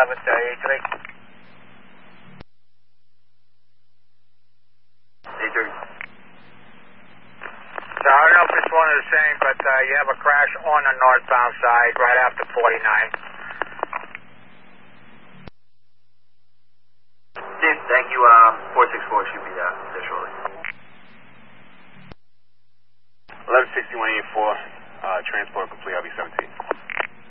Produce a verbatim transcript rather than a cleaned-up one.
eleven to eighty-three. eighty-three. So I don't know if it's one of the same, but uh, you have a crash on the northbound side right after forty-nine. Steve, thank you. Um, four six four should be uh, there shortly. eleven sixty-one eighty-four, uh, transport complete, I'll be seventeen.